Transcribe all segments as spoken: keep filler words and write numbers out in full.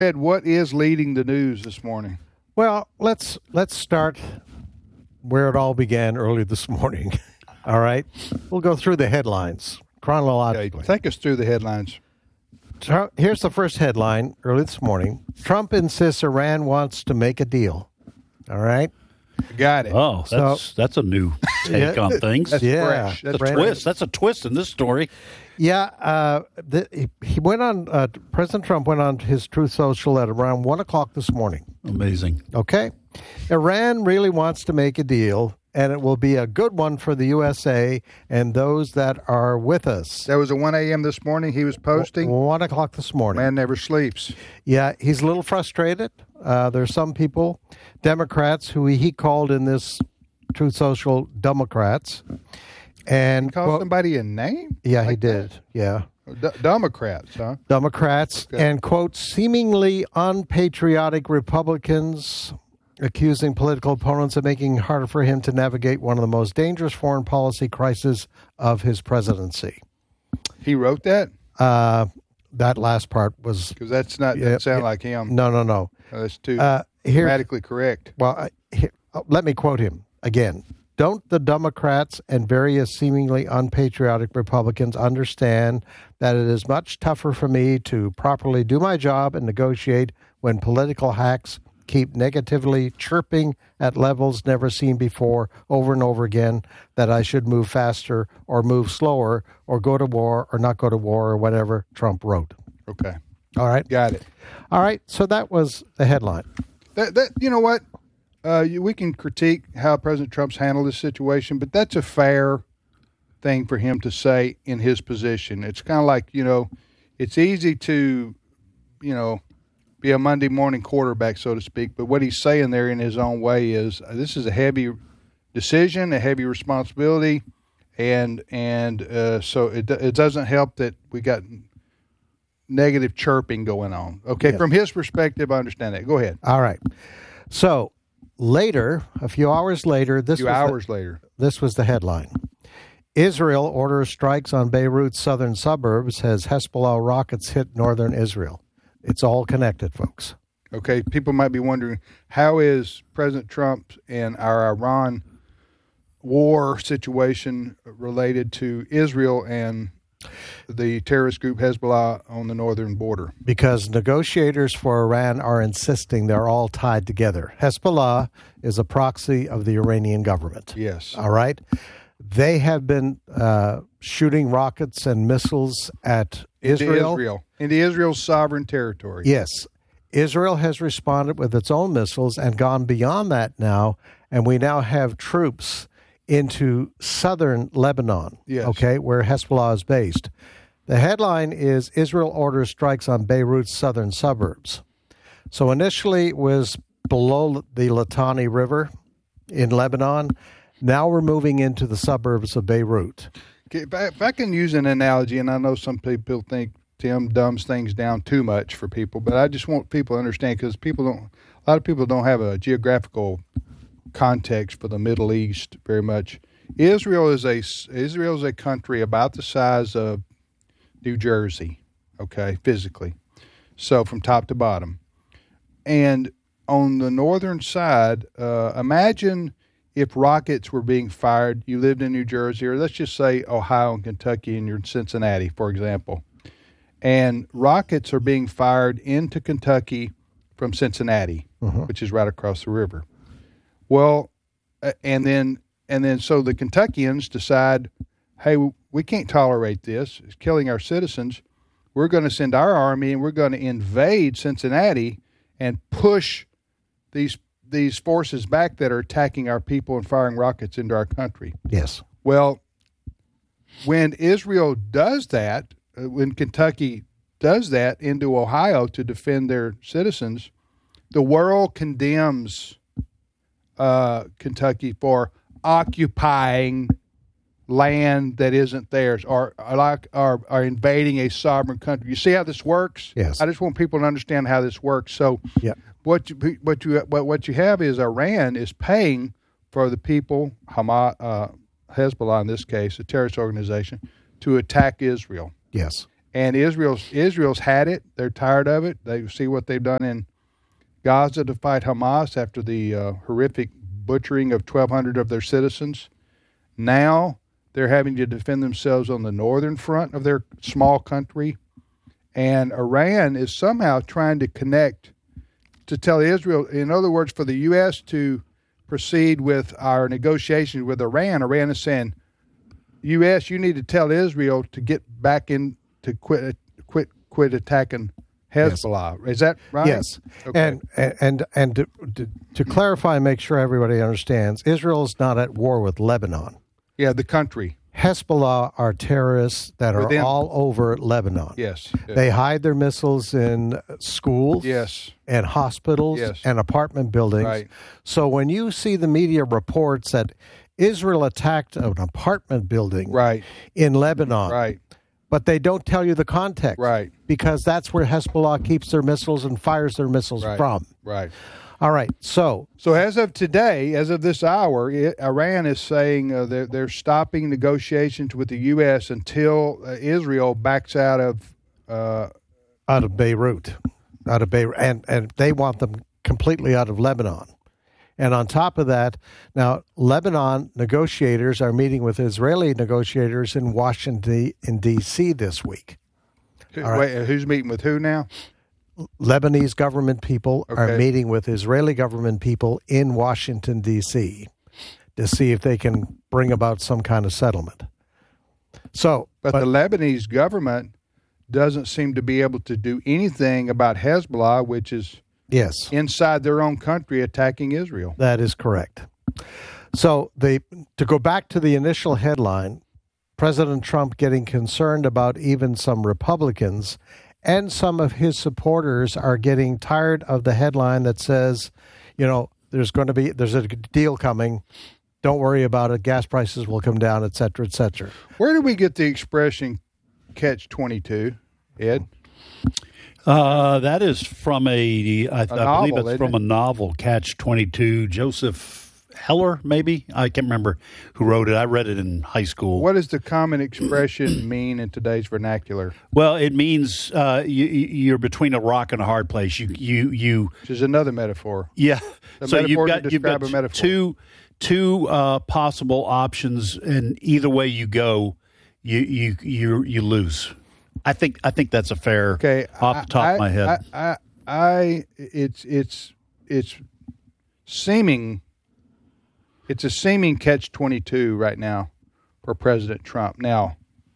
Ed, what is leading the news this morning? Well, let's let's start where it all began early this morning. All right? We'll go through the headlines chronologically. Okay, take us through the headlines. Trump, here's the first headline early this morning. Trump insists Iran wants to make a deal. All right? Got it. Oh, that's So- that's a new take Yeah. on things. That's yeah. fresh. That's a brand- twist. That's a twist in this story. Yeah, uh, the, he, he went on, uh, President Trump went on his Truth Social at around one o'clock this morning. Amazing. Okay? Iran really wants to make a deal, and it will be a good one for the U S A and those that are with us. That was at one a.m. this morning he was posting. One o'clock this morning. Man never sleeps. Yeah, he's a little frustrated. Uh, there's some people, Democrats, who he called in this Truth Social Democrats. And Call quote- somebody a name? yeah, he Like did. Yeah. D- Democrats, huh? Democrats Okay. and, quote, seemingly unpatriotic Republicans accusing political opponents of making it harder for him to navigate one of the most dangerous foreign policy crises of his presidency. He wrote that? Uh, that last part was, Because that's not, Yeah, doesn't sound yeah. like him. no, no, no. That's too Uh, here, grammatically correct. well, I- here, uh, let me quote him again. Don't the Democrats and various seemingly unpatriotic Republicans understand that it is much tougher for me to properly do my job and negotiate when political hacks keep negatively chirping at levels never seen before over and over again that I should move faster or move slower or go to war or not go to war or whatever Trump wrote? Okay. All right. Got it. All right. So that was the headline. That, that you know what? Uh, you, we can critique how President Trump's handled this situation, but that's a fair thing for him to say in his position. It's kind of like, you know, it's easy to, you know, be a Monday morning quarterback, so to speak, but what he's saying there in his own way is uh, this is a heavy decision, a heavy responsibility, and and uh, so it it doesn't help that we got negative chirping going on. Okay, Yeah. from his perspective, I understand that. Go ahead. All right. So later, a few hours later, A this few was the- hours later. this was the headline. Israel orders strikes on Beirut's southern suburbs as Hezbollah rockets hit northern Israel. It's all connected, folks. Okay, people might be wondering, how is President Trump and our Iran war situation related to Israel and the terrorist group Hezbollah on the northern border? Because negotiators for Iran are insisting they're all tied together. Hezbollah is a proxy of the Iranian government. Yes. All right? They have been uh, shooting rockets and missiles at Into Israel. Israel. Into Israel's sovereign territory. Yes. Israel has responded with its own missiles and gone beyond that now, and we now have troops into southern Lebanon, Yes. okay, where Hezbollah is based. The headline is Israel orders strikes on Beirut's southern suburbs. So initially it was below the Litani River in Lebanon. Now we're moving into the suburbs of Beirut. Okay, If I, if I can use an analogy, and I know some people think Tim dumbs things down too much for people, but I just want people to understand, because people don't, a lot of people don't have a geographical context for the Middle East very much. Israel is a Israel is a country about the size of New Jersey, okay, physically, so from top to bottom. And on the northern side, uh, imagine if rockets were being fired. You lived in New Jersey, or let's just say Ohio and Kentucky, and you're in Cincinnati, for example, and rockets are being fired into Kentucky from Cincinnati, Mhm. which is right across the river. Well, uh, and then and then so the Kentuckians decide, hey, we can't tolerate this. It's killing our citizens. We're going to send our army and we're going to invade Cincinnati and push these these forces back that are attacking our people and firing rockets into our country. Yes. Well, when Israel does that, uh, when Kentucky does that into Ohio to defend their citizens, the world condemns uh, Kentucky for occupying land that isn't theirs, or, or like or, or invading a sovereign country. You see how this works? Yes. I just want people to understand how this works. So, Yep. what you what you what, what you have is Iran is paying for the people, Hamas, uh, Hezbollah in this case, a terrorist organization, to attack Israel. Yes. And Israel's Israel's had it. They're tired of it. They see what they've done in Gaza to fight Hamas after the uh, horrific butchering of twelve hundred of their citizens. Now they're having to defend themselves on the northern front of their small country. And Iran is somehow trying to connect to tell Israel, in other words, for the U S to proceed with our negotiations with Iran. Iran is saying, U S, you need to tell Israel to get back in, to quit quit, quit attacking Hezbollah. Yes. Is that right? Yes. Okay. And and and to, to, to clarify and make sure everybody understands, Israel is not at war with Lebanon. Yeah, the country. Hezbollah are terrorists that are Within. all over Lebanon. Yes. yes. They hide their missiles in schools Yes. and hospitals Yes. and apartment buildings. Right. So when you see the media reports that Israel attacked an apartment building Right. in Lebanon, Right. but they don't tell you the context. Right. Because that's where Hezbollah keeps their missiles and fires their missiles Right. from. Right. All right. So So as of today, as of this hour, it, Iran is saying uh, they're, they're stopping negotiations with the U S until uh, Israel backs out of. Uh, out of Beirut, out of Beirut, and, and they want them completely out of Lebanon. And on top of that, now Lebanon negotiators are meeting with Israeli negotiators in Washington, in D C this week. who, All right. wait, who's meeting with who now? Lebanese government people are Okay. meeting with Israeli government people in Washington, D C to see if they can bring about some kind of settlement. So, But, the Lebanese government doesn't seem to be able to do anything about Hezbollah, which is yes, inside their own country attacking Israel. that is correct. So they to go back to the initial headline, President Trump getting concerned about even some Republicans and some of his supporters are getting tired of the headline that says, you know, there's going to be there's a deal coming. Don't worry about it. Gas prices will come down, et cetera, et cetera. Where did we get the expression catch twenty-two, Ed? Uh, that is from a, I, I novel, believe it's isn't from it? a novel, Catch twenty-two. Joseph Heller, maybe? I can't remember who wrote it. I read it in high school. What does the common expression mean in today's vernacular? Well, it means uh, you, you're between a rock and a hard place. You, you, you. Which is another metaphor. Yeah. The so metaphor you've to got you've describe got a metaphor. two two uh, possible options, and either way you go, you you you you lose. I think I think that's a fair. Okay, off the top I, of my head. I, I, I, it's it's it's seeming. It's a seeming catch twenty-two right now for President Trump. Now,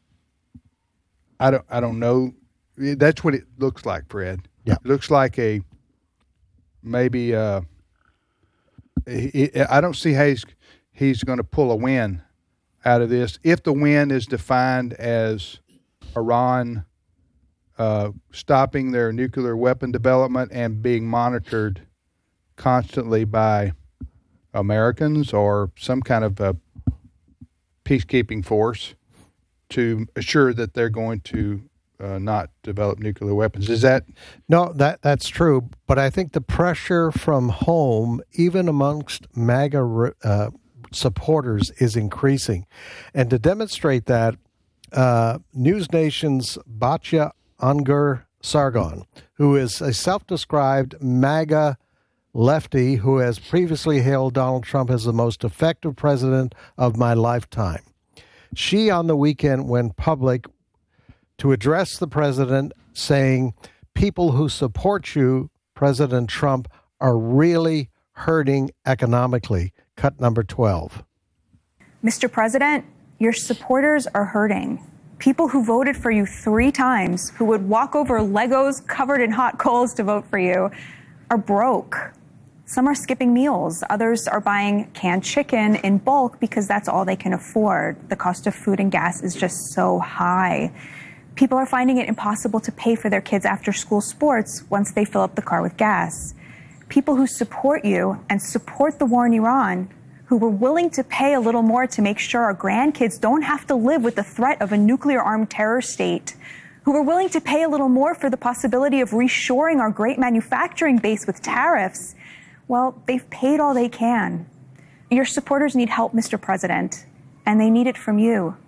I don't I don't know. That's what it looks like, Fred. Yeah. It looks like a maybe. Uh, he, I don't see how he's he's going to pull a win out of this. If the win is defined as Iran uh, stopping their nuclear weapon development and being monitored constantly by Americans or some kind of a peacekeeping force to assure that they're going to uh, not develop nuclear weapons. Is that No, that that's true. But I think the pressure from home, even amongst MAGA uh, supporters, is increasing. And to demonstrate that, uh, News Nation's Batya Angur Sargon, who is a self-described MAGA lefty who has previously hailed Donald Trump as the most effective president of my lifetime. She, on the weekend, went public to address the president, saying, people who support you, President Trump, are really hurting economically. Cut number twelve. Mister President, your supporters are hurting. People who voted for you three times, who would walk over Legos covered in hot coals to vote for you, are broke. Some are skipping meals. Others are buying canned chicken in bulk because that's all they can afford. The cost of food and gas is just so high. People are finding it impossible to pay for their kids' after-school sports once they fill up the car with gas. People who support you and support the war in Iran, who were willing to pay a little more to make sure our grandkids don't have to live with the threat of a nuclear-armed terror state, who were willing to pay a little more for the possibility of reshoring our great manufacturing base with tariffs, well, they've paid all they can. Your supporters need help, Mister President, and they need it from you.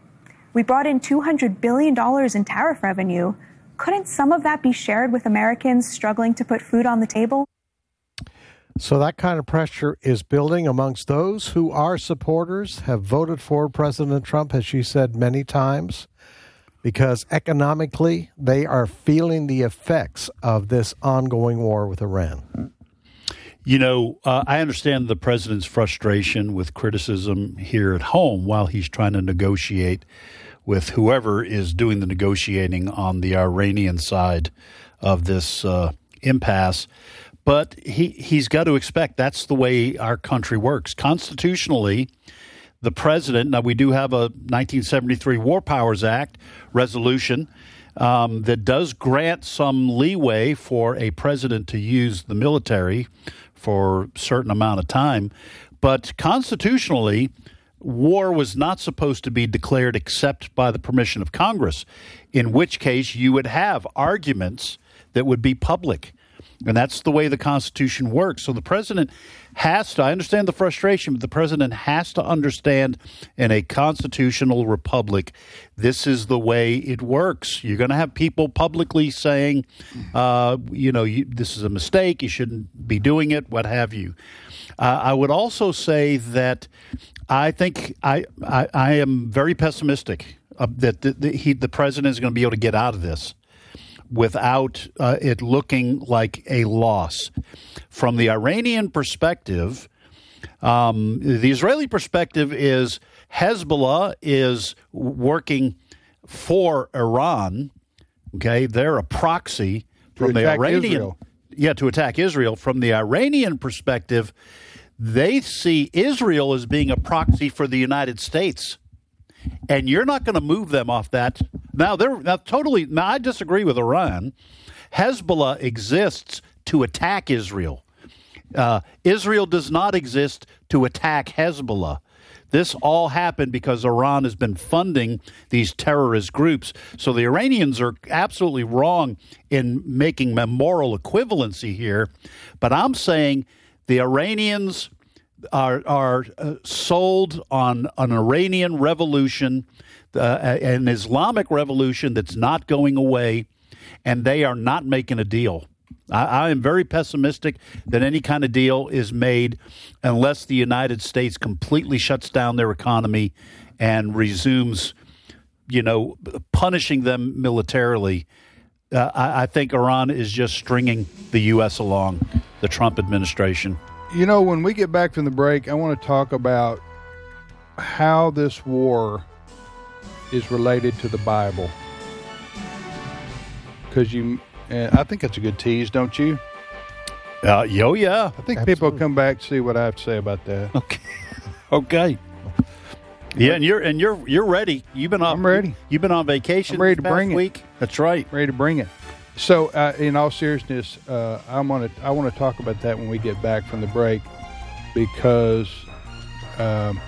We brought in two hundred billion dollars in tariff revenue. Couldn't some of that be shared with Americans struggling to put food on the table? So that kind of pressure is building amongst those who are supporters, have voted for President Trump, as she said many times, because economically they are feeling the effects of this ongoing war with Iran. You know, uh, I understand the president's frustration with criticism here at home while he's trying to negotiate with whoever is doing the negotiating on the Iranian side of this uh, impasse. But he, he's got to expect that's the way our country works. Constitutionally, the president, now we do have a nineteen seventy-three War Powers Act resolution um, that does grant some leeway for a president to use the military for a certain amount of time. But constitutionally, war was not supposed to be declared except by the permission of Congress, in which case you would have arguments that would be public. And that's the way the Constitution works. So the president has to, I understand the frustration, but the president has to understand in a constitutional republic, this is the way it works. You're going to have people publicly saying, uh, you know, you, this is a mistake, you shouldn't be doing it, what have you. Uh, I would also say that I think I, I, I am very pessimistic uh, that the, the, he, the president is going to be able to get out of this without uh, it looking like a loss. From the Iranian perspective, um, the Israeli perspective is Hezbollah is working for Iran. Okay, they're a proxy from the Iranian. Israel. Yeah, to attack Israel. From the Iranian perspective, they see Israel as being a proxy for the United States. And you're not going to move them off that. Now, they're now totally. Now, I disagree with Iran. Hezbollah exists to attack Israel. Uh, Israel does not exist to attack Hezbollah. This all happened because Iran has been funding these terrorist groups. So the Iranians are absolutely wrong in making a moral equivalency here. But I'm saying the Iranians are are uh, sold on an Iranian revolution, uh, an Islamic revolution that's not going away, and they are not making a deal. I, I am very pessimistic that any kind of deal is made unless the United States completely shuts down their economy and resumes, you know, punishing them militarily. Uh, I, I think Iran is just stringing the U S along, the Trump administration. You know, when we get back from the break, I want to talk about how this war is related to the Bible. Because you, uh, I think that's a good tease, don't you? Uh, yo, yeah. I think Absolutely. people will come back to see what I have to say about that. Okay. Okay. Yeah, and you're and you're you're ready. You've been on. I'm ready. You've been on vacation. I'm ready this to past bring it. week. That's right. Ready to bring it. So, uh, in all seriousness, uh, I want to I want to talk about that when we get back from the break, because, um,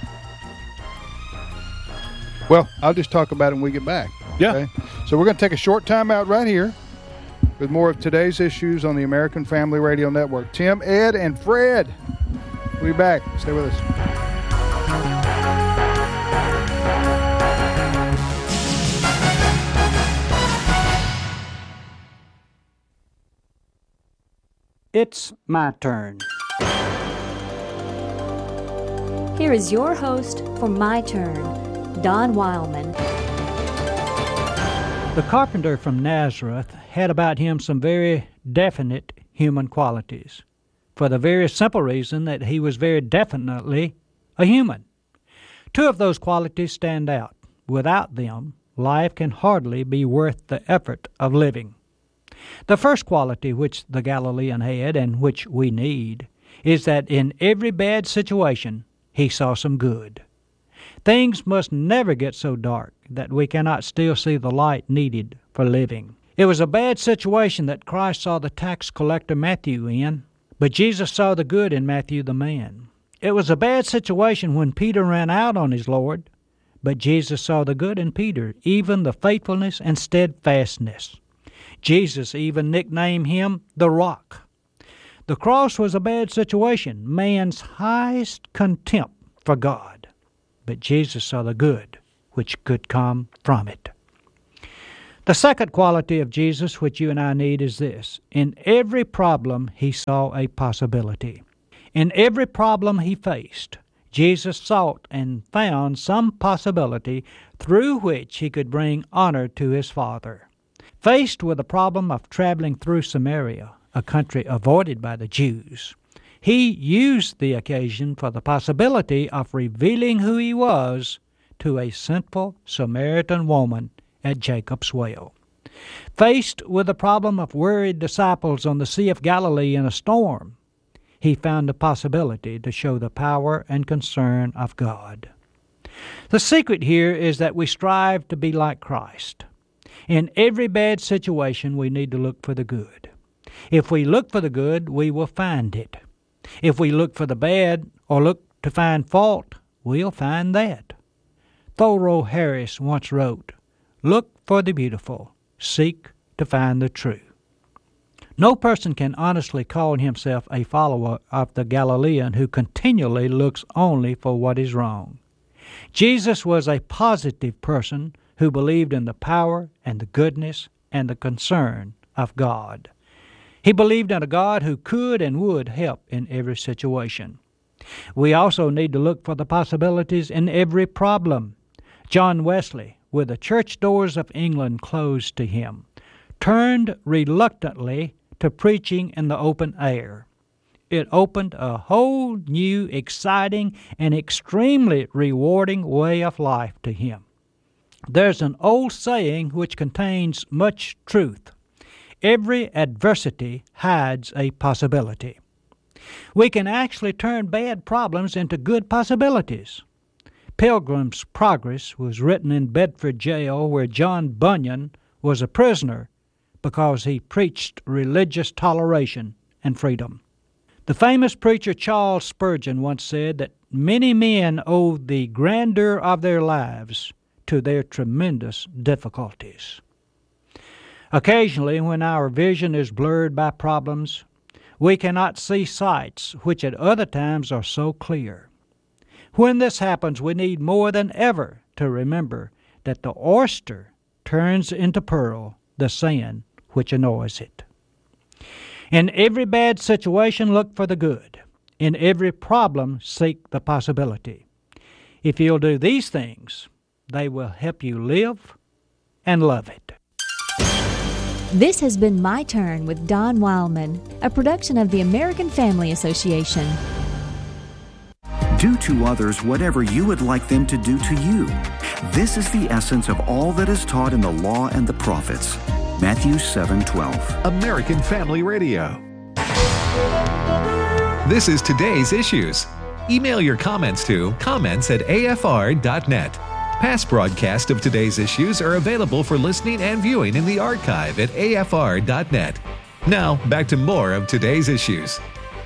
well, I'll just talk about it when we get back. Yeah. Okay? So we're going to take a short time out right here with more of today's issues on the American Family Radio Network. Tim, Ed, and Fred, we'll be back. Stay with us. It's my turn. Here is your host for My Turn, Don Wildman. The carpenter from Nazareth had about him some very definite human qualities, for the very simple reason that he was very definitely a human. Two of those qualities stand out. Without them, life can hardly be worth the effort of living. The first quality which the Galilean had, and which we need, is that in every bad situation he saw some good. Things must never get so dark that we cannot still see the light needed for living. It was a bad situation that Christ saw the tax collector Matthew in, but Jesus saw the good in Matthew the man. It was a bad situation when Peter ran out on his Lord, but Jesus saw the good in Peter, even the faithfulness and steadfastness. Jesus even nicknamed him the Rock. The cross was a bad situation, man's highest contempt for God. But Jesus saw the good which could come from it. The second quality of Jesus which you and I need is this. In every problem, he saw a possibility. In every problem he faced, Jesus sought and found some possibility through which he could bring honor to his Father. Faced with the problem of traveling through Samaria, a country avoided by the Jews, he used the occasion for the possibility of revealing who he was to a sinful Samaritan woman at Jacob's well. Faced with the problem of worried disciples on the Sea of Galilee in a storm, he found the possibility to show the power and concern of God. The secret here is that we strive to be like Christ. In every bad situation, we need to look for the good. If we look for the good, we will find it. If we look for the bad or look to find fault, we'll find that. Thoreau Harris once wrote, "Look for the beautiful, seek to find the true." No person can honestly call himself a follower of the Galilean who continually looks only for what is wrong. Jesus was a positive person who believed in the power and the goodness and the concern of God. He believed in a God who could and would help in every situation. We also need to look for the possibilities in every problem. John Wesley, with the church doors of England closed to him, turned reluctantly to preaching in the open air. It opened a whole new, exciting, and extremely rewarding way of life to him. There's an old saying which contains much truth. Every adversity hides a possibility. We can actually turn bad problems into good possibilities. Pilgrim's Progress was written in Bedford jail, where John Bunyan was a prisoner because he preached religious toleration and freedom. The famous preacher Charles Spurgeon once said that many men owe the grandeur of their lives to their tremendous difficulties. Occasionally, when our vision is blurred by problems, we cannot see sights which at other times are so clear. When this happens, we need more than ever to remember that the oyster turns into pearl the sand which annoys it. In every bad situation, look for the good. In every problem, seek the possibility. If you'll do these things, they will help you live and love it. This has been My Turn with Don Wildman, a production of the American Family Association. Do to others whatever you would like them to do to you. This is the essence of all that is taught in the law and the prophets. Matthew seven twelve. American Family Radio. This is Today's Issues. Email your comments to comments at a f r dot net. Past broadcasts of Today's Issues are available for listening and viewing in the archive at a f r dot net. Now, back to more of Today's Issues.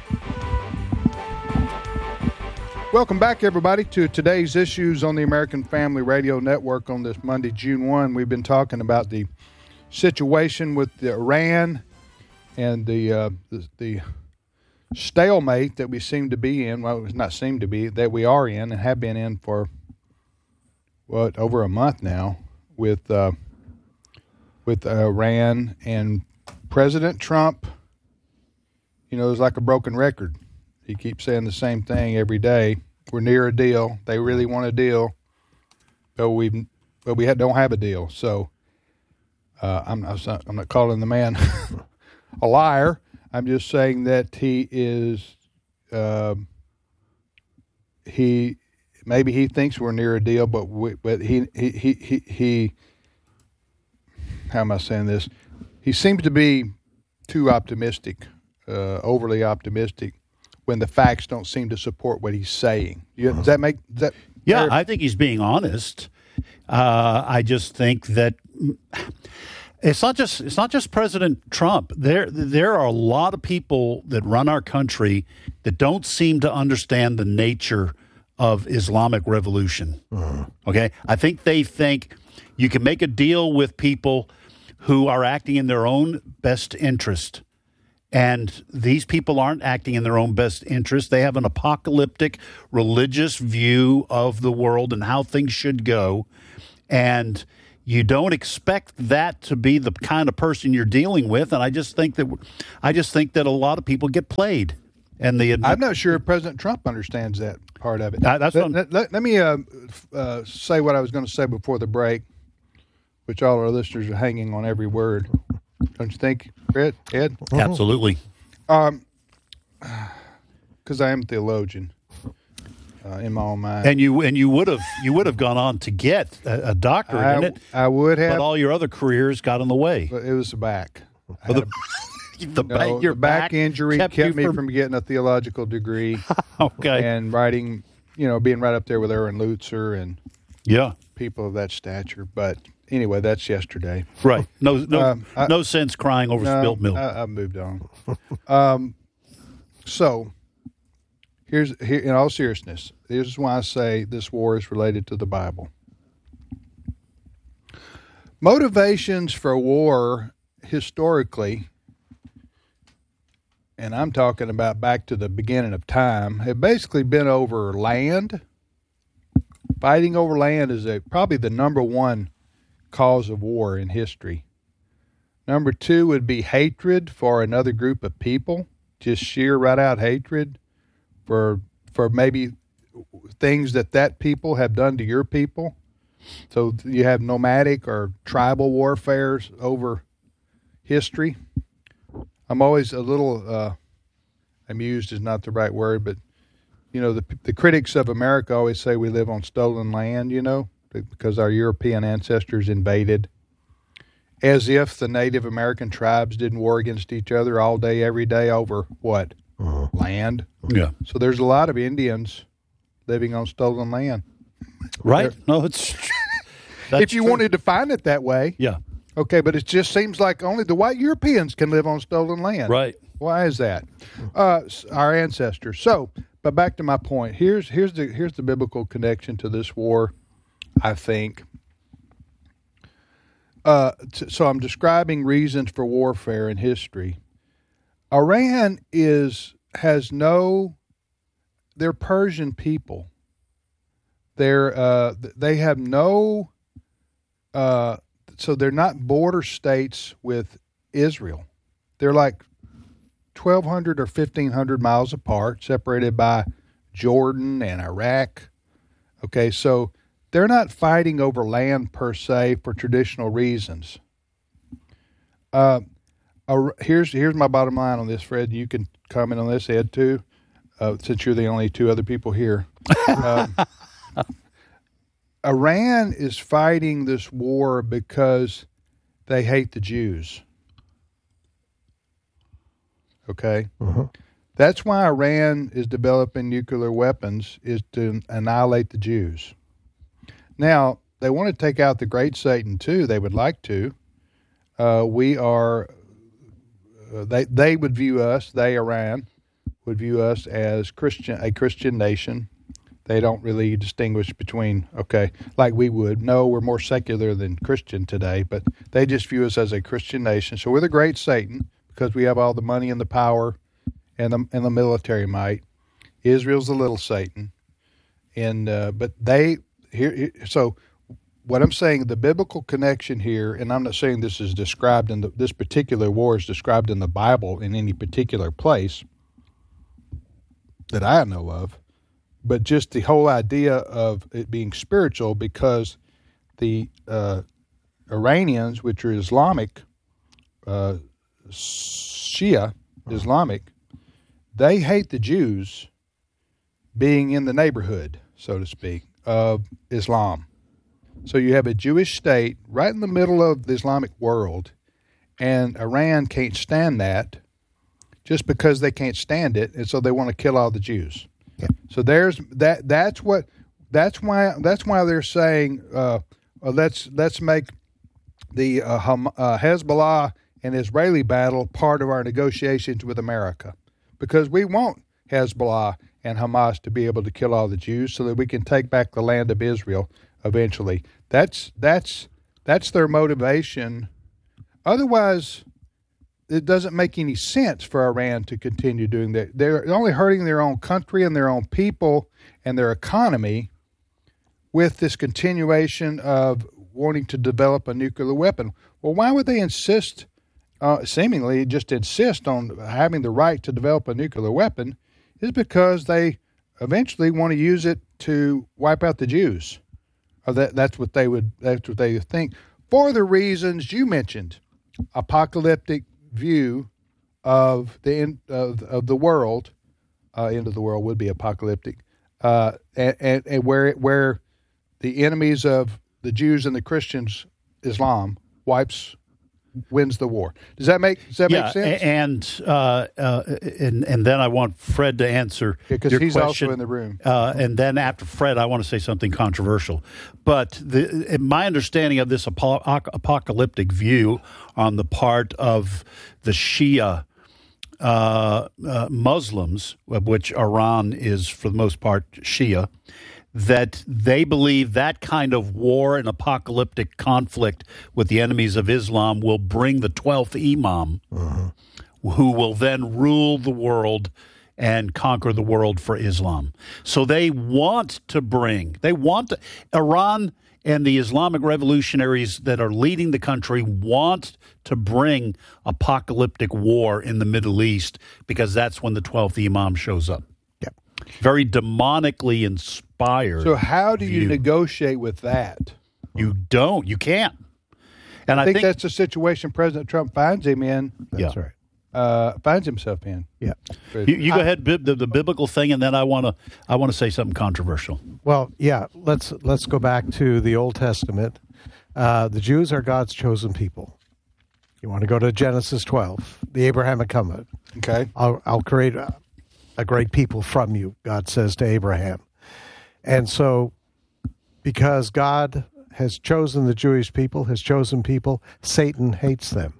Welcome back, everybody, to Today's Issues on the American Family Radio Network on this Monday, June first. We've been talking about the situation with the Iran and the, uh, the the stalemate that we seem to be in. Well, it's not seem to be, that we are in and have been in for, what, over a month now with uh, with Iran and President Trump. You know, it's like a broken record. He keeps saying the same thing every day. We're near a deal. They really want a deal, but we but we don't have a deal. So uh, I'm not I'm not calling the man a liar. I'm just saying that he is uh, he maybe he thinks we're near a deal, but we, but he he, he he he how am I saying this? He seems to be too optimistic, uh, overly optimistic, when the facts don't seem to support what he's saying. You, does that make does that? Yeah, I think he's being honest. Uh, I just think that it's not just it's not just President Trump. There there are a lot of people that run our country that don't seem to understand the nature of Islamic revolution. Uh-huh. Okay, I think they think you can make a deal with people who are acting in their own best interest, And these people aren't acting in their own best interest. They have an apocalyptic religious view of the world and how things should go. And you don't expect that to be the kind of person you're dealing with. And I just think that I just think that a lot of people get played. And the I'm not sure if President Trump understands that part of it. Uh, that's let, what let, let, let me uh, uh, say what I was going to say before the break, which all our listeners are hanging on every word. Don't you think, Ed? Ed? Absolutely. Um, because I am a theologian uh, in my own mind, And you and you would have you would have gone on to get a, a doctorate I, in it, I would have, but all your other careers got in the way. but it was the back. I Well, had the, the a- back, no, your the back, injury kept, kept, you me from, from getting a theological degree okay. and writing, you know, being right up there with Erwin Lutzer and Yeah. people of that stature. But anyway, that's yesterday. Right. No. No. Um, I- no sense crying over No, spilt milk. I, I've moved on. um, so here's here, in all seriousness, this is why I say this war is related to the Bible. Motivations for war historically, and I'm talking about back to the beginning of time, have basically been over land. Fighting over land is a, probably the number one cause of war in history. Number two would be hatred for another group of people, just sheer right out hatred for for maybe things that that people have done to your people. So you have nomadic or tribal warfares over history. I'm always a little uh, amused is not the right word, but you know the the critics of America always say we live on stolen land, you know, because our European ancestors invaded. As if the Native American tribes didn't war against each other all day, every day over what? Uh-huh. Land. Yeah. So there's a lot of Indians living on stolen land. Right. No, it's that's if you true. wanted to find it that way. Yeah. Okay, but it just seems like only the white Europeans can live on stolen land. Right. Why is that? Uh, our ancestors. So, but back to my point. Here's here's the here's the biblical connection to this war, I think. Uh, t- so I'm describing reasons for warfare in history. Iran is has no. They're Persian people. They're uh, they have no. Uh, so they're not border states with Israel. They're like twelve hundred or fifteen hundred miles apart, separated by Jordan and Iraq. Okay, so they're not fighting over land per se for traditional reasons. Uh, uh, here's here's my bottom line on this, Fred. You can comment on this, Ed, too, uh, since you're the only two other people here. Uh, Iran is fighting this war because they hate the Jews. Okay? Uh-huh. That's why Iran is developing nuclear weapons, is to annihilate the Jews. Now, they want to take out the great Satan, too. They would like to. Uh, we are, uh, they they would view us, they, Iran, would view us as Christian, a Christian nation. They don't really distinguish between, okay, like we would. No, we're more secular than Christian today, but they just view us as a Christian nation. So we're the great Satan because we have all the money and the power and the, and the military might. Israel's the little Satan. And uh, but they... Here, so what I'm saying, the biblical connection here, and I'm not saying this is described in the, this particular war is described in the Bible in any particular place that I know of, but just the whole idea of it being spiritual, because the uh, Iranians, which are Islamic, uh, Shia Islamic, they hate the Jews being in the neighborhood, so to speak, of Islam. So you have a Jewish state right in the middle of the Islamic world, and Iran can't stand that just because they can't stand it, and so they want to kill all the Jews. Yeah. So there's that. That's what. That's why. That's why they're saying uh, uh, let's let's make the uh, Ham, uh, Hezbollah and Israeli battle part of our negotiations with America, because we want Hezbollah and Hamas to be able to kill all the Jews so that we can take back the land of Israel eventually. That's that's that's their motivation. Otherwise, it doesn't make any sense for Iran to continue doing that. They're only hurting their own country and their own people and their economy with this continuation of wanting to develop a nuclear weapon. Well, why would they insist, uh, seemingly just insist on having the right to develop a nuclear weapon? Is because they eventually want to use it to wipe out the Jews. Or that that's what they would that's what they think. For the reasons you mentioned, apocalyptic view of the end of, of the world, uh, end of the world would be apocalyptic, uh, and, and, and where where the enemies of the Jews and the Christians, Islam, wipes wins the war. Does that make does that yeah, make sense? And uh, uh, and and then I want Fred to answer because your he's question. also in the room. Uh, and then after Fred, I want to say something controversial. But the, my understanding of this apo- apocalyptic view on the part of the Shia uh, uh, Muslims, of which Iran is for the most part Shia, that they believe that kind of war and apocalyptic conflict with the enemies of Islam will bring the twelfth Imam, uh-huh. who will then rule the world and conquer the world for Islam. So they want to bring, they want to, Iran and the Islamic revolutionaries that are leading the country want to bring apocalyptic war in the Middle East because that's when the twelfth Imam shows up. Yep. Very demonically inspired. So how do you view. negotiate with that? You don't. You can't. And I, I think, think that's the situation President Trump finds him in. That's yeah. right. Uh, finds himself in. Yeah. You, you go ahead, the, the biblical thing, and then I want to I want to say something controversial. Well, yeah. Let's let's go back to the Old Testament. Uh, the Jews are God's chosen people. You want to go to Genesis twelve, the Abrahamic covenant. Okay. I'll, I'll create a, a great people from you, God says to Abraham. And so, because God has chosen the Jewish people, has chosen people, Satan hates them.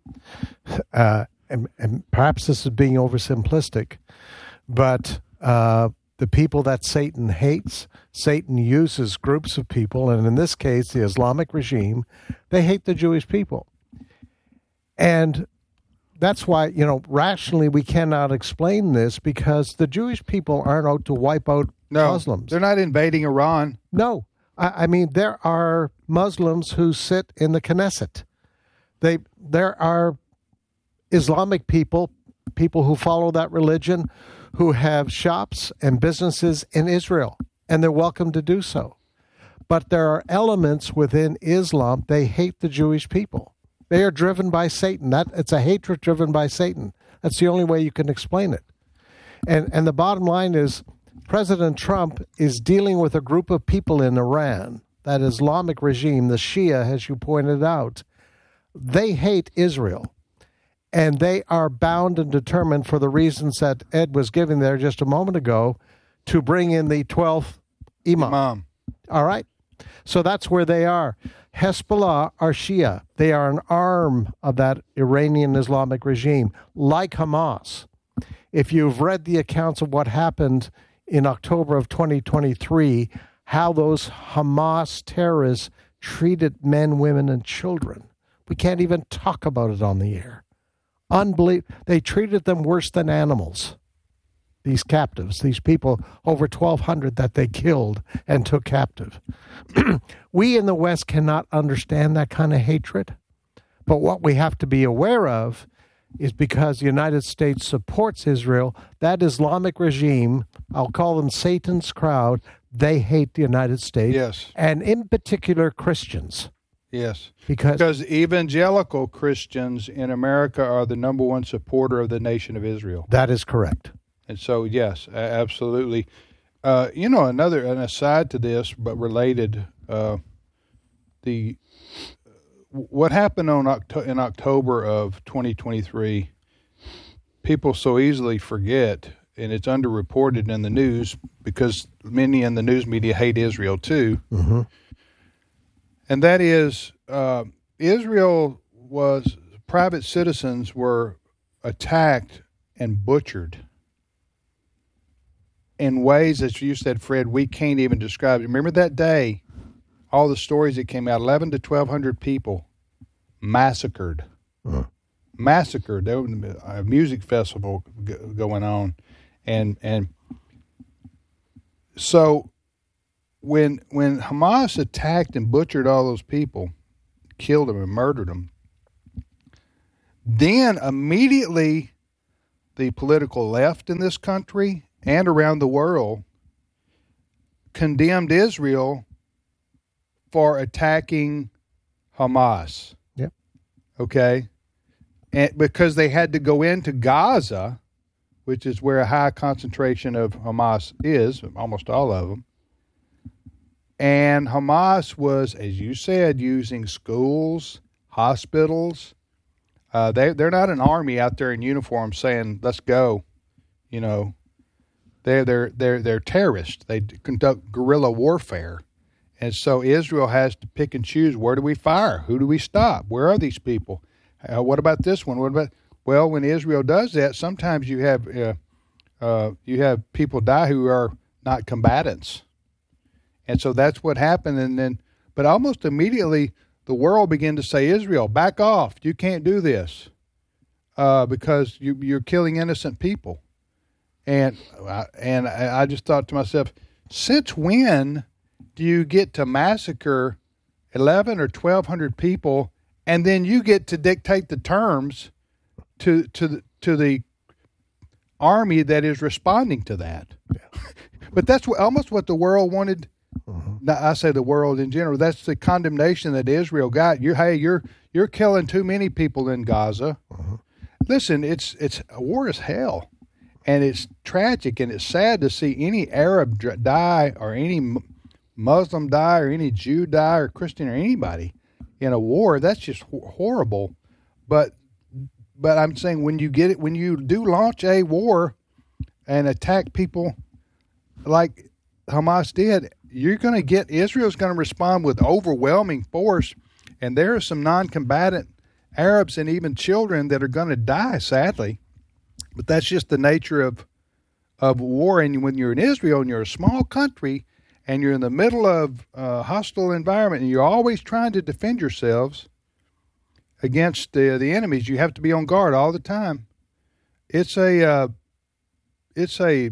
Uh, and, and perhaps this is being oversimplistic, but uh, the people that Satan hates, Satan uses groups of people, and in this case, the Islamic regime, they hate the Jewish people. And that's why, you know, rationally we cannot explain this because the Jewish people aren't out to wipe out no, Muslims. They're not invading Iran. No. I, I mean, there are Muslims who sit in the Knesset. They, there are Islamic people, people who follow that religion, who have shops and businesses in Israel, and they're welcome to do so. But there are elements within Islam, they hate the Jewish people. They are driven by Satan. That it's a hatred driven by Satan. That's the only way you can explain it. And and the bottom line is President Trump is dealing with a group of people in Iran, that Islamic regime, the Shia, as you pointed out. They hate Israel. And they are bound and determined for the reasons that Ed was giving there just a moment ago to bring in the twelfth Imam. Imam. All right. So that's where they are. Hezbollah are Shia. They are an arm of that Iranian Islamic regime, like Hamas. If you've read the accounts of what happened in October of twenty twenty-three, how those Hamas terrorists treated men, women, and children, we can't even talk about it on the air. Unbelievable. They treated them worse than animals. These captives, these people, over twelve hundred that they killed and took captive. We in the West cannot understand that kind of hatred. But what we have to be aware of is because the United States supports Israel, that Islamic regime, I'll call them Satan's crowd, they hate the United States. Yes. And in particular, Christians. Yes. Because, because evangelical Christians in America are the number one supporter of the nation of Israel. That is correct. And so, yes, absolutely. Uh, you know, another an aside to this, but related, uh, the what happened on Octo- in October of twenty twenty-three, people so easily forget, and it's underreported in the news because many in the news media hate Israel too. Mm-hmm. And that is, uh, Israel was, private citizens were attacked and butchered in ways that you said, Fred, we can't even describe. Remember that day, all the stories that came out, eleven to twelve hundred people massacred, uh. massacred. There was a music festival g- going on, and and so when when Hamas attacked and butchered all those people, killed them and murdered them, then immediately the political left in this country and around the world condemned Israel for attacking Hamas. Yep. Okay? And because they had to go into Gaza, which is where a high concentration of Hamas is, almost all of them. And Hamas was, as you said, using schools, hospitals. Uh, they, they're not an army out there in uniform saying, let's go. You know, they're, they're, they're, they're terrorists. They conduct guerrilla warfare. And so Israel has to pick and choose, where do we fire? Who do we stop? Where are these people? Uh, what about this one? What about, well, when Israel does that, sometimes you have uh, uh, you have people die who are not combatants. And so that's what happened. And then, but almost immediately, the world began to say, Israel, back off. You can't do this uh, because you, you're killing innocent people. And and I just thought to myself, since when do you get to massacre eleven or twelve hundred people, and then you get to dictate the terms to to the, to the army that is responding to that? Yeah. But that's what, almost what the world wanted. Mm-hmm. I say the world in general. That's the condemnation that Israel got. You, hey, you're you're killing too many people in Gaza. Mm-hmm. Listen, it's it's a war is hell, and it's tragic, and it's sad to see any Arab die or any Muslim die or any Jew die or Christian or anybody in a war. That's just horrible. But but I'm saying when you get it, when you do launch a war and attack people like Hamas did, you're going to get, Israel's going to respond with overwhelming force, and there are some non-combatant Arabs and even children that are going to die, sadly. But that's just the nature of of war. And when you're in Israel and you're a small country and you're in the middle of a hostile environment and you're always trying to defend yourselves against the, the enemies, you have to be on guard all the time. It's a uh, it's a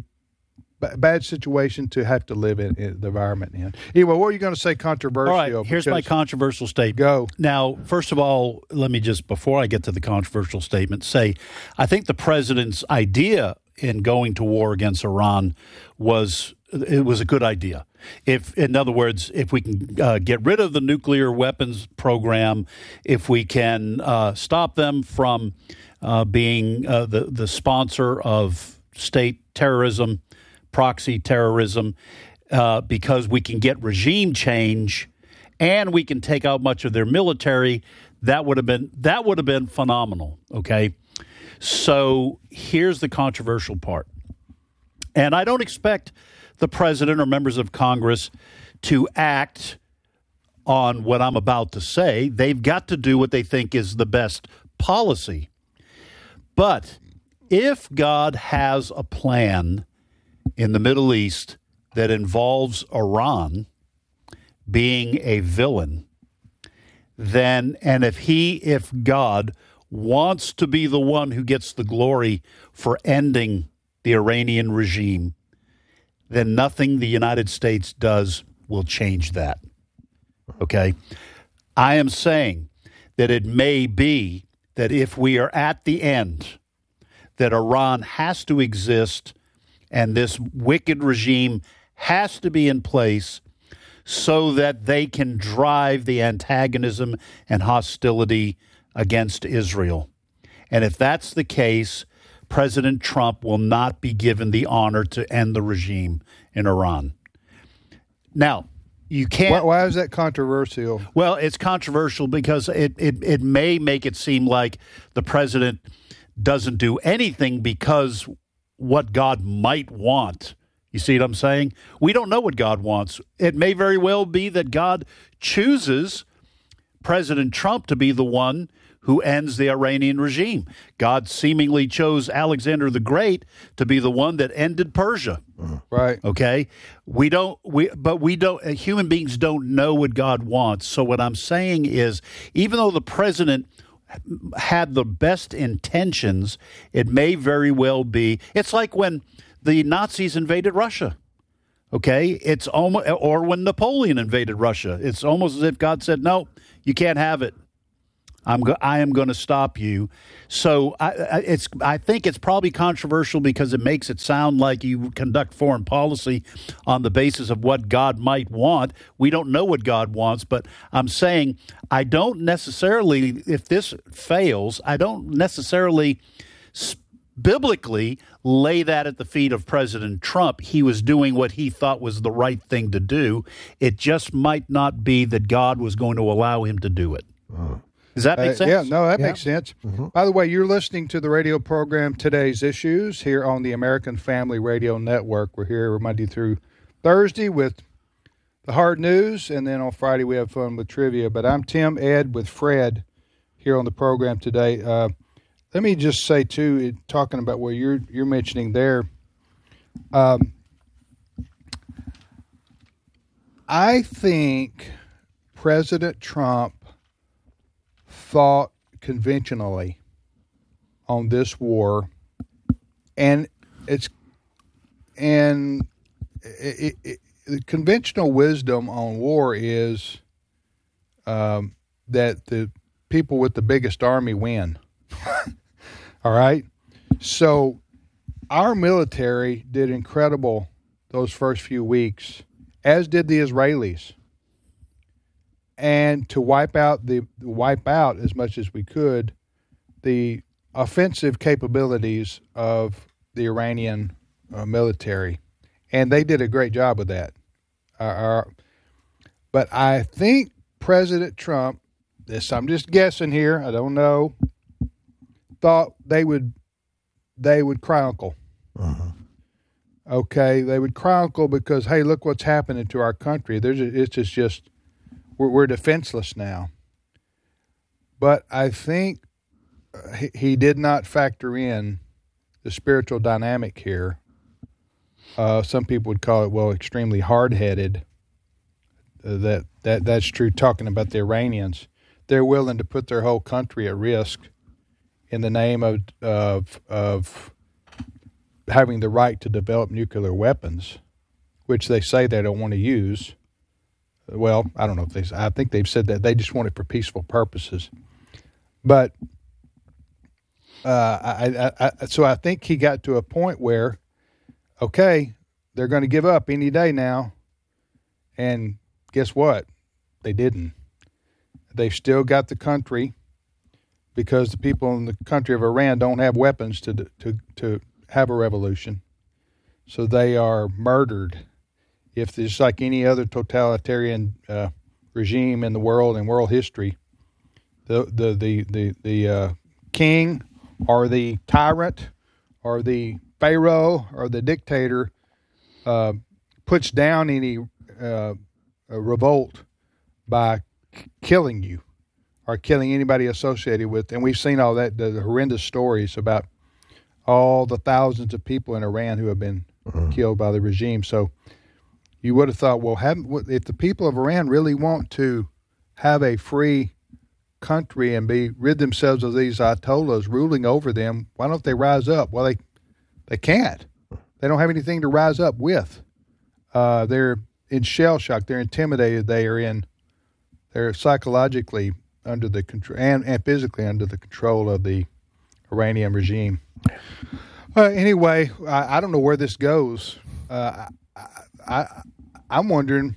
bad situation to have to live in, in the environment in. Anyway, what were you going to say controversial? All right, here's my controversial statement. Go. Now, first of all, let me just, before I get to the controversial statement, say I think the president's idea in going to war against Iran was it was a good idea. If, in other words, if we can uh, get rid of the nuclear weapons program, if we can uh, stop them from uh, being uh, the the sponsor of state terrorism, proxy terrorism, uh, because we can get regime change and we can take out much of their military, that would have been that would have been phenomenal. Okay, so here's the controversial part, and I don't expect the president or members of Congress to act on what I'm about to say. They've got to do what they think is the best policy. But if God has a plan in the Middle East that involves Iran being a villain, then, and if he, if God wants to be the one who gets the glory for ending the Iranian regime, then nothing the United States does will change that. Okay? I am saying that it may be that if we are at the end, that Iran has to exist and this wicked regime has to be in place so that they can drive the antagonism and hostility against Israel. And if that's the case, President Trump will not be given the honor to end the regime in Iran. Now, you can't... Why, why is that controversial? Well, it's controversial because it, it, it may make it seem like the president doesn't do anything because what God might want. You see what I'm saying? We don't know what God wants. It may very well be that God chooses President Trump to be the one who ends the Iranian regime. God seemingly chose Alexander the Great to be the one that ended Persia. Right. Okay. We don't, we, but we don't, human beings don't know what God wants. So what I'm saying is, even though the president had the best intentions, it may very well be. It's like when the Nazis invaded Russia. Okay, it's almost, or when Napoleon invaded Russia. It's almost as if God said, "No, you can't have it. I'm go- I am going to stop you." So I, I, it's I think it's probably controversial because it makes it sound like you conduct foreign policy on the basis of what God might want. We don't know what God wants, but I'm saying I don't necessarily, if this fails, I don't necessarily biblically lay that at the feet of President Trump. He was doing what he thought was the right thing to do. It just might not be that God was going to allow him to do it. Oh. Does that make uh, sense? Yeah, no, that yeah. makes sense. Mm-hmm. By the way, you're listening to the radio program Today's Issues here on the American Family Radio Network. We're here Monday through Thursday with the hard news, and then on Friday we have fun with trivia. But I'm Tim, Ed, with Fred here on the program today. Uh, let me just say, too, talking about what you're, you're mentioning there, um, I think President Trump thought conventionally on this war, and it's and it, it, the conventional wisdom on war is um, that the people with the biggest army win. All right, so our military did incredible those first few weeks, as did the Israelis. And to wipe out the wipe out as much as we could the offensive capabilities of the Iranian uh, military, and they did a great job with that. Uh, uh, but I think President Trump, this I'm just guessing here, I don't know, thought they would they would cry uncle. Uh-huh. Okay, they would cry uncle because hey, look what's happening to our country. There's a, it's just just. We're, we're defenseless now. But I think he, he did not factor in the spiritual dynamic here. Uh, some people would call it, well, extremely hard-headed. Uh, that, that that's true, talking about the Iranians. They're willing to put their whole country at risk in the name of of, of having the right to develop nuclear weapons, which they say they don't want to use. Well, I don't know if they. I think they've said that they just want it for peaceful purposes. But uh, I, I, I, so I think he got to a point where, okay, they're going to give up any day now, and guess what? They didn't. They've still got the country because the people in the country of Iran don't have weapons to to to have a revolution, so they are murdered. If it's like any other totalitarian uh, regime in the world and world history, the the the the, the uh, king or the tyrant or the pharaoh or the dictator uh, puts down any uh, revolt by k- killing you or killing anybody associated with. And we've seen all that, the, the horrendous stories about all the thousands of people in Iran who have been mm-hmm. killed by the regime. So you would have thought, well, haven't, if the people of Iran really want to have a free country and be rid themselves of these ayatollahs ruling over them, why don't they rise up? Well, they they can't. They don't have anything to rise up with. Uh, they're in shell shock. They're intimidated. They are in. They're psychologically under the control and, and physically under the control of the Iranian regime. Uh, anyway, I, I don't know where this goes. Uh, I, I I'm wondering,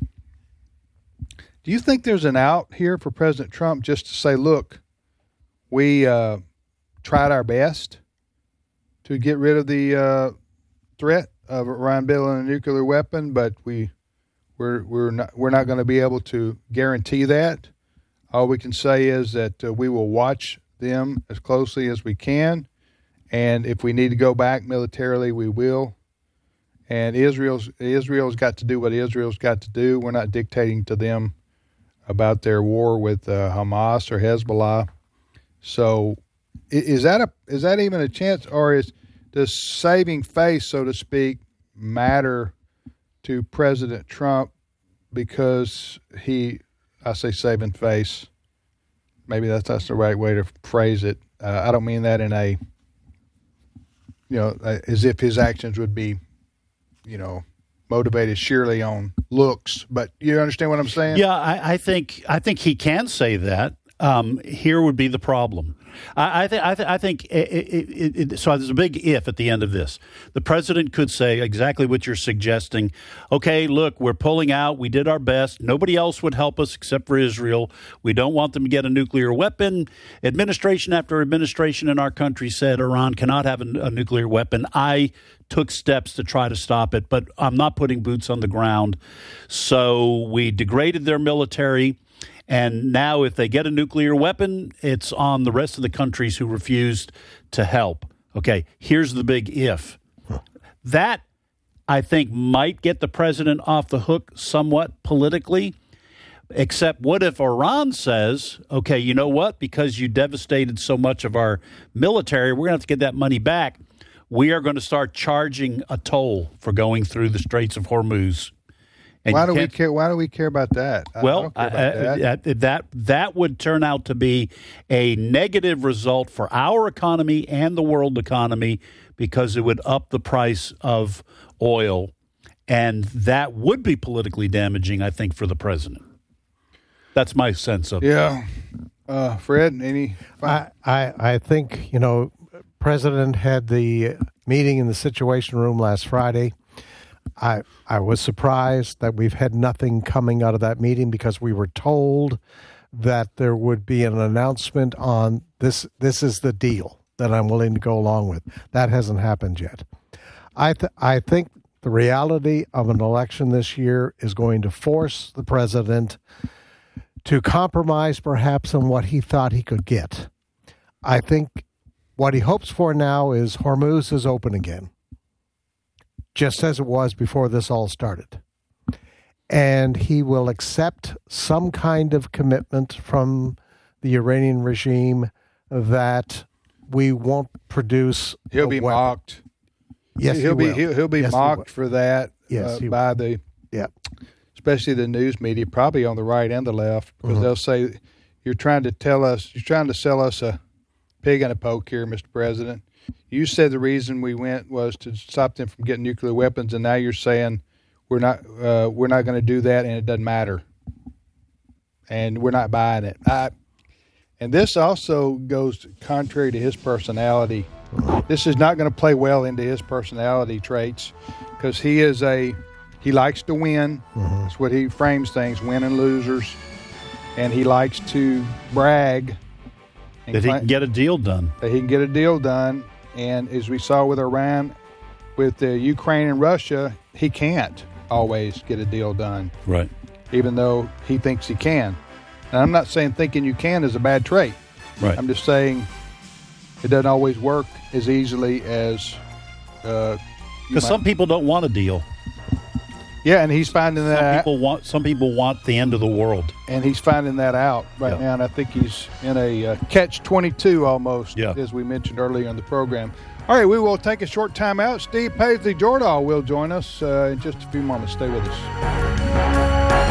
do you think there's an out here for President Trump just to say, look, we uh, tried our best to get rid of the uh, threat of Iran building a nuclear weapon, but we we're we're not we're not going to be able to guarantee that. All we can say is that uh, we will watch them as closely as we can, and if we need to go back militarily, we will. And Israel's Israel's got to do what Israel's got to do. We're not dictating to them about their war with uh, Hamas or Hezbollah. So, is that a is that even a chance, or is does saving face, so to speak, matter to President Trump because he, I say saving face, maybe that's that's the right way to phrase it. Uh, I don't mean that in a, you know, uh, as if his actions would be, you know, motivated sheerly on looks. But you understand what I'm saying? Yeah, I, I think I think he can say that. Um, here would be the problem. I, I think. I, th- I think. It, it, it, it, so there's a big if at the end of this. The president could say exactly what you're suggesting. Okay, look, we're pulling out. We did our best. Nobody else would help us except for Israel. We don't want them to get a nuclear weapon. Administration after administration in our country said Iran cannot have a, a nuclear weapon. I took steps to try to stop it, but I'm not putting boots on the ground. So we degraded their military. And now if they get a nuclear weapon, it's on the rest of the countries who refused to help. Okay, here's the big if. That, I think, might get the president off the hook somewhat politically, except what if Iran says, okay, you know what? Because you devastated so much of our military, we're going to have to get that money back. We are going to start charging a toll for going through the Straits of Hormuz. And why do we care? Why do we care about that? I well, care about uh, that. Uh, that that would turn out to be a negative result for our economy and the world economy because it would up the price of oil, and that would be politically damaging, I think, for the president. That's my sense of it. Yeah, uh, Fred. Any? I, I I think you know, President had the meeting in the Situation Room last Friday. I I was surprised that we've had nothing coming out of that meeting because we were told that there would be an announcement on this. This is the deal that I'm willing to go along with. That hasn't happened yet. I th- I think the reality of an election this year is going to force the president to compromise perhaps on what he thought he could get. I think what he hopes for now is Hormuz is open again, just as it was before this all started. And he will accept some kind of commitment from the Iranian regime that we won't produce. He'll be weapon. mocked. Yes, he'll he be will. he'll, he'll be yes, mocked he for that. Yes, uh, by the yeah, especially the news media, probably on the right and the left, because mm-hmm. they'll say you're trying to tell us, you're trying to sell us a pig in a poke here, Mister President. You said the reason we went was to stop them from getting nuclear weapons, and now you're saying we're not uh, we're not going to do that, and it doesn't matter, and we're not buying it. I, and this also goes contrary to his personality. This is not going to play well into his personality traits because he is a he likes to win. Mm-hmm. That's what he frames things: win and losers, and he likes to brag that he can get a deal done. That he can get a deal done. And as we saw with Iran, with uh, Ukraine and Russia, he can't always get a deal done. Right. Even though he thinks he can. And I'm not saying thinking you can is a bad trait. Right. I'm just saying it doesn't always work as easily as... Because uh, some people don't want a deal. Yeah, and he's finding that some out. People want, some people want the end of the world. And he's finding that out right yeah. now, and I think he's in a uh, catch twenty-two almost, yeah. as we mentioned earlier in the program. All right, we will take a short time out. Steve Paisley Jordahl will join us uh, in just a few moments. Stay with us.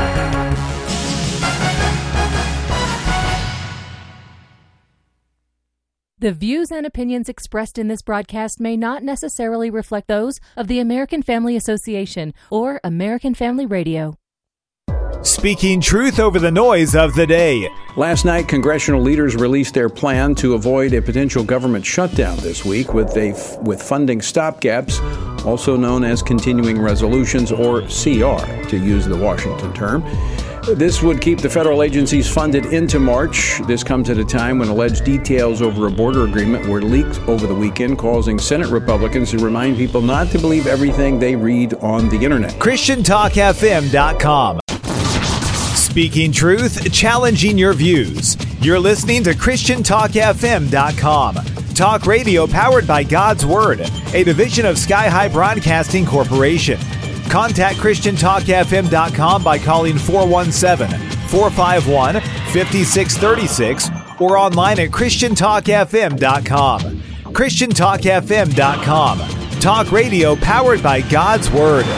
The views and opinions expressed in this broadcast may not necessarily reflect those of the American Family Association or American Family Radio. Speaking truth over the noise of the day. Last night, congressional leaders released their plan to avoid a potential government shutdown this week with a with funding stopgaps, also known as continuing resolutions, or C R, to use the Washington term. This would keep the federal agencies funded into March. This comes at a time when alleged details over a border agreement were leaked over the weekend, causing Senate Republicans to remind people not to believe everything they read on the internet. Christian Talk F M dot com. Speaking truth, challenging your views. You're listening to Christian Talk F M dot com. Talk radio powered by God's Word, a division of Sky High Broadcasting Corporation. Contact Christian Talk F M dot com by calling four one seven, four five one, five six three six or online at Christian Talk F M dot com. Christian Talk F M dot com. Talk radio powered by God's Word.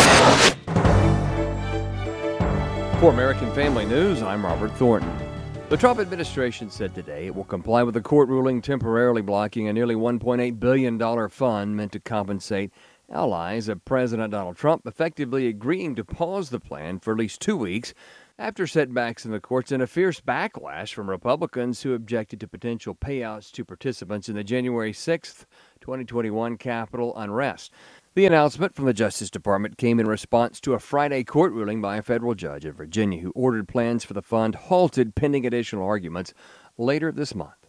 For American Family News, I'm Robert Thornton. The Trump administration said today it will comply with a court ruling temporarily blocking a nearly one point eight billion dollars fund meant to compensate allies of President Donald Trump, effectively agreeing to pause the plan for at least two weeks after setbacks in the courts and a fierce backlash from Republicans who objected to potential payouts to participants in the January sixth, twenty twenty-one Capitol unrest. The announcement from the Justice Department came in response to a Friday court ruling by a federal judge in Virginia who ordered plans for the fund halted pending additional arguments later this month.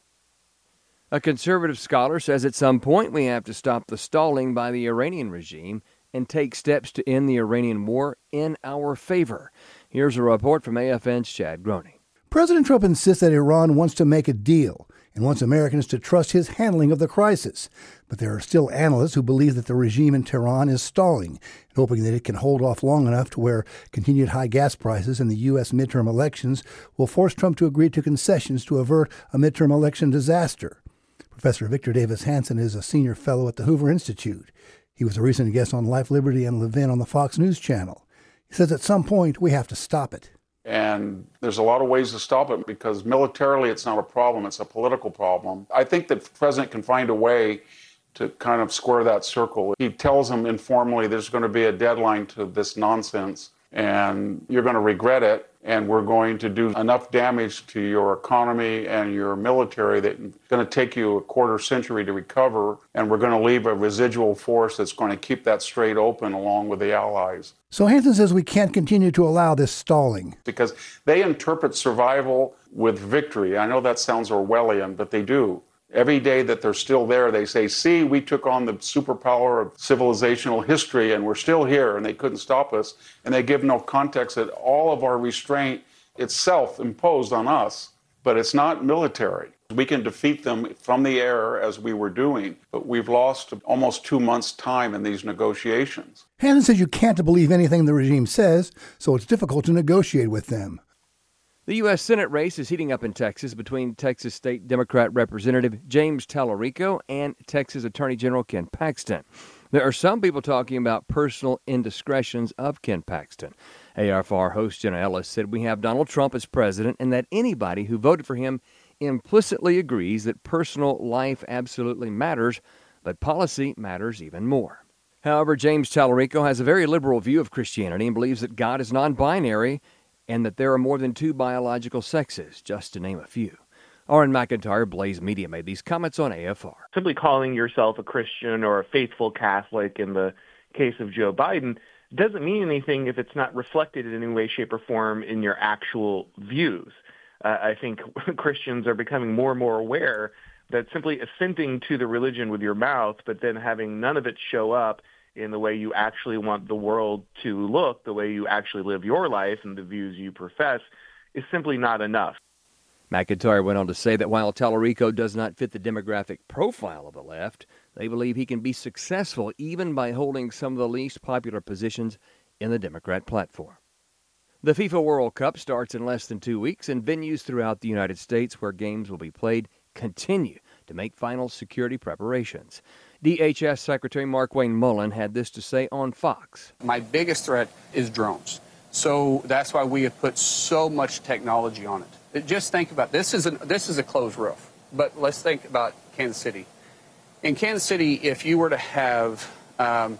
A conservative scholar says at some point we have to stop the stalling by the Iranian regime and take steps to end the Iranian war in our favor. Here's a report from A F N's Chad Groening. President Trump insists that Iran wants to make a deal and wants Americans to trust his handling of the crisis. But there are still analysts who believe that the regime in Tehran is stalling, and hoping that it can hold off long enough to where continued high gas prices and the U S midterm elections will force Trump to agree to concessions to avert a midterm election disaster. Professor Victor Davis Hanson is a senior fellow at the Hoover Institute. He was a recent guest on Life, Liberty, and Levin on the Fox News channel. He says at some point we have to stop it. And there's a lot of ways to stop it because militarily it's not a problem, it's a political problem. I think that the president can find a way to kind of square that circle. He tells them informally there's going to be a deadline to this nonsense and you're going to regret it, and we're going to do enough damage to your economy and your military that it's going to take you a quarter century to recover, and we're going to leave a residual force that's going to keep that strait open along with the allies. So Hanson says we can't continue to allow this stalling. Because they interpret survival with victory. I know that sounds Orwellian, but they do. Every day that they're still there, they say, see, we took on the superpower of civilizational history and we're still here and they couldn't stop us. And they give no context that all of our restraint itself imposed on us, but it's not military. We can defeat them from the air as we were doing, but we've lost almost two months' time in these negotiations. Hanson says you can't believe anything the regime says, so it's difficult to negotiate with them. The U S Senate race is heating up in Texas between Texas State Democrat Representative James Tallarico and Texas Attorney General Ken Paxton. There are some people talking about personal indiscretions of Ken Paxton. A F R host Jenna Ellis said we have Donald Trump as president and that anybody who voted for him implicitly agrees that personal life absolutely matters, but policy matters even more. However, James Tallarico has a very liberal view of Christianity and believes that God is non-binary and that there are more than two biological sexes, just to name a few. Aaron McIntyre, Blaze Media, made these comments on A F R. Simply calling yourself a Christian or a faithful Catholic in the case of Joe Biden doesn't mean anything if it's not reflected in any way, shape, or form in your actual views. Uh, I think Christians are becoming more and more aware that simply assenting to the religion with your mouth, but then having none of it show up in the way you actually want the world to look, the way you actually live your life and the views you profess, is simply not enough. McIntyre went on to say that while Tallarico does not fit the demographic profile of the left, they believe he can be successful even by holding some of the least popular positions in the Democrat platform. The FIFA World Cup starts in less than two weeks, and venues throughout the United States where games will be played continue to make final security preparations. D H S Secretary Markwayne Mullin had this to say on Fox. My biggest threat is drones. So that's why we have put so much technology on it. Just think about this is a, this is a closed roof, but let's think about Kansas City. In Kansas City, if you were to have um,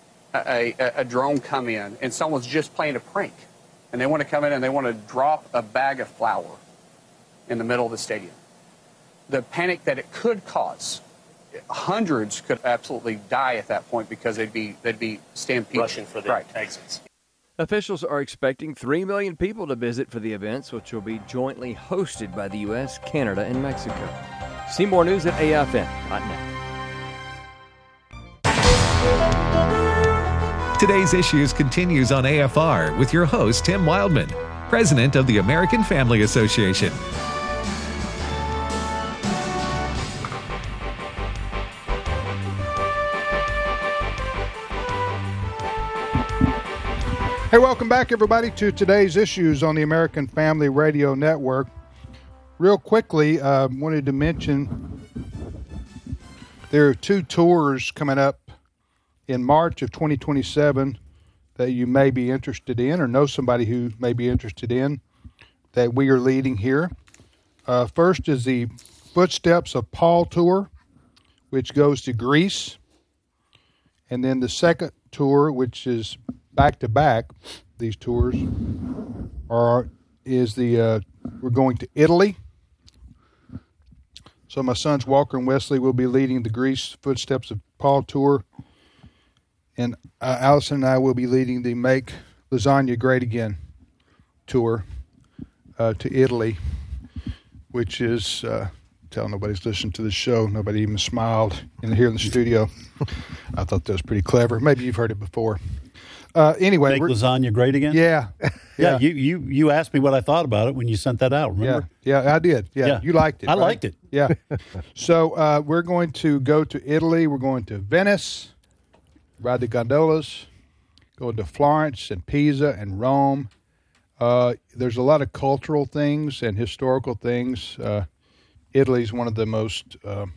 a, a, a drone come in and someone's just playing a prank and they want to come in and they want to drop a bag of flour in the middle of the stadium, the panic that it could cause, hundreds could absolutely die at that point because they'd be they'd be stampeded. Rushing for the right. exits. Officials are expecting three million people to visit for the events, which will be jointly hosted by the U S, Canada, and Mexico. See more news at A F N dot net. Today's Issues continues on A F R with your host, Tim Wildman, president of the American Family Association. Hey, welcome back, everybody, to today's Issues on the American Family Radio Network. Real quickly, I uh, wanted to mention there are two tours coming up in March of twenty twenty-seven that you may be interested in or know somebody who may be interested in that we are leading here. Uh, first is the Footsteps of Paul tour, which goes to Greece. And then the second tour, which is back-to-back, these tours, are is the uh, we're going to Italy. So my sons Walker and Wesley will be leading the Greece Footsteps of Paul tour. And uh, Allison and I will be leading the Make Lasagna Great Again tour uh, to Italy, which is, uh, tell nobody's listened to the show. Nobody even smiled in here in the studio. I thought that was pretty clever. Maybe you've heard it before. Uh, anyway, Make Lasagna Great Again? Yeah. yeah. Yeah, you, you, you asked me what I thought about it when you sent that out, remember? Yeah, yeah I did. Yeah, Yeah. you liked it. I right? liked it. Yeah. So uh, we're going to go to Italy. We're going to Venice, ride the gondolas, go to Florence and Pisa and Rome. Uh, there's a lot of cultural things and historical things. Uh, Italy is one of the most uh,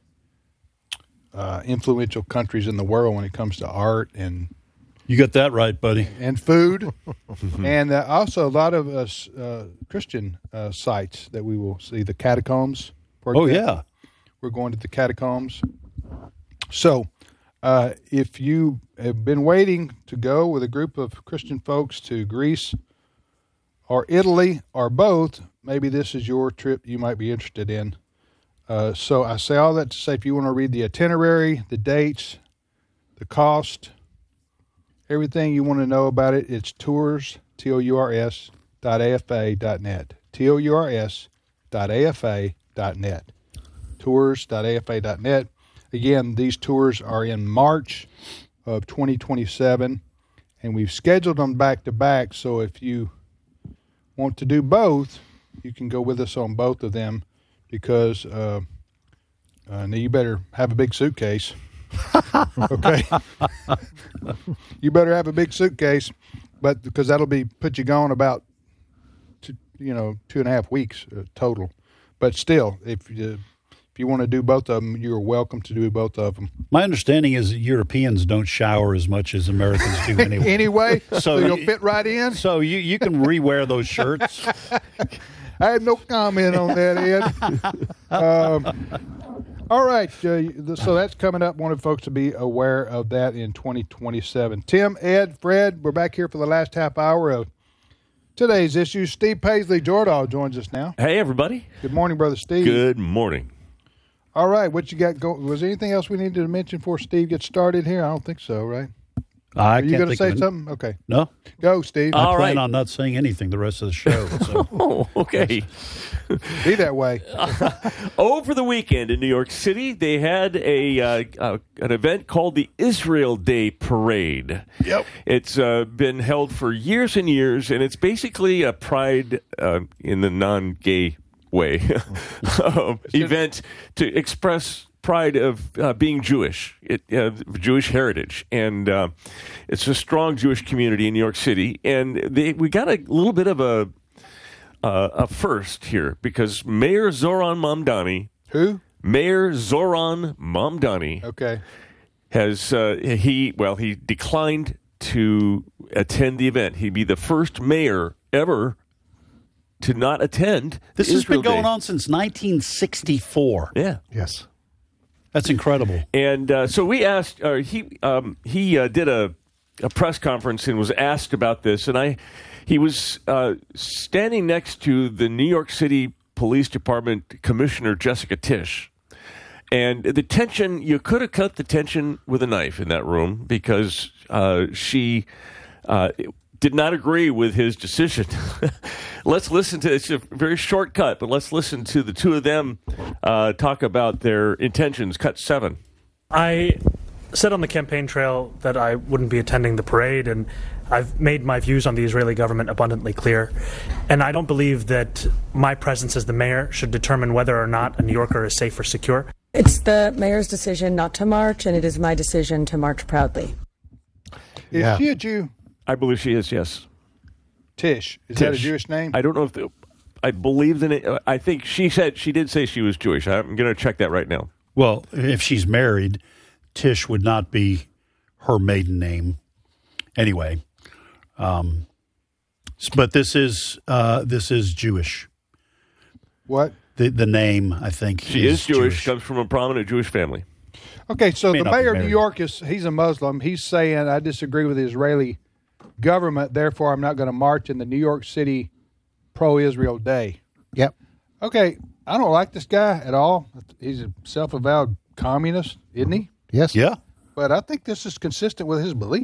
uh, influential countries in the world when it comes to art and You got that right, buddy. and food, and uh, also a lot of uh, uh, Christian uh, sites that we will see. The catacombs, for Oh, example. yeah. We're going to the catacombs. So, uh, if you have been waiting to go with a group of Christian folks to Greece or Italy or both, maybe this is your trip you might be interested in. Uh, so I say all that to say if you want to read the itinerary, the dates, the cost, everything you want to know about it, it's tours, T O U R S, dot A F A dot net. T O U R S dot A F A dot net. Tours dot A F A dot net. Again, these tours are in March of twenty twenty-seven, and we've scheduled them back to back, so if you want to do both, you can go with us on both of them because uh, uh, now you better have a big suitcase. Okay. You better have a big suitcase, but because that'll be put you gone about, two, you know, two and a half weeks uh, total. But still, if you if you want to do both of them, you're welcome to do both of them. My understanding is that Europeans don't shower as much as Americans do anyway. Anyway, so, So you'll you- fit right in. So you, you can rewear those shirts. I have no comment on that, Ed. um, all right, uh, so that's coming up. Wanted folks to be aware of that in twenty twenty-seven. Tim, Ed, Fred, we're back here for the last half hour of today's issue. Steve Paisley Jordahl joins us now. Hey, everybody. Good morning, Brother Steve. Good morning. All right, what you got going? Was there anything else we needed to mention before Steve gets started here? I don't think so, right? I Are you can't going to think say of it. something? Okay. No. Go, Steve. I All plan right. on not saying anything the rest of the show. So. Oh, okay. Be that way. Over the weekend in New York City, they had a uh, uh, an event called the Israel Day Parade. Yep. It's uh, been held for years and years, and it's basically a pride uh, in the non-gay way um, event to express pride of uh, being Jewish, it, uh, Jewish heritage, and uh, it's a strong Jewish community in New York City. And they, we got a little bit of a uh, a first here because Mayor Zoran Mamdani, who Mayor Zoran Mamdani, okay, has uh, he well he declined to attend the event. He'd be the first mayor ever to not attend. This the has Israel been going Day. on since nineteen sixty-four. Yeah. Yes. That's incredible. And uh, so we asked, uh, he um, he uh, did a, a press conference and was asked about this. And I, he was uh, standing next to the New York City Police Department Commissioner Jessica Tisch. And the tension, you could have cut the tension with a knife in that room because uh, she uh, did not agree with his decision. Let's listen to it's a very short cut, but let's listen to the two of them uh, talk about their intentions. Cut seven. I said on the campaign trail that I wouldn't be attending the parade, and I've made my views on the Israeli government abundantly clear. And I don't believe that my presence as the mayor should determine whether or not a New Yorker is safe or secure. It's the mayor's decision not to march, and it is my decision to march proudly. Is Yeah. she a Jew? I believe she is, yes. Tish. Is that a Tish. Jewish name? I don't know if the, I believe the name. I think she said she did say she was Jewish. I'm going to check that right now. Well, if she's married, Tish would not be her maiden name. Anyway, um, s- but this is uh, this is Jewish. What? The the name, I think. She is, is Jewish, Jewish, comes from a prominent Jewish family. Okay, so May the not be mayor of New married. York, is he's a Muslim. He's saying, I disagree with the Israeli government, therefore I'm not going to march in the New York City pro-Israel day. Yep. Okay, I don't like this guy at all. He's a self-avowed communist, isn't he? Yes. Yeah. But I think this is consistent with his beliefs.